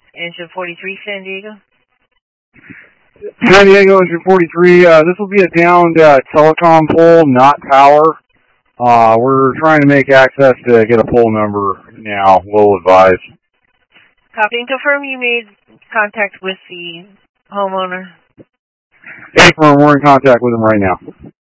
Engine 43, San Diego. San Diego, Engine 43. This will be a downed telecom pole, not power. We're trying to make access to get a pole number now. We'll advise. Copy and confirm you made contact with the homeowner. Hey, we're in contact with him right now.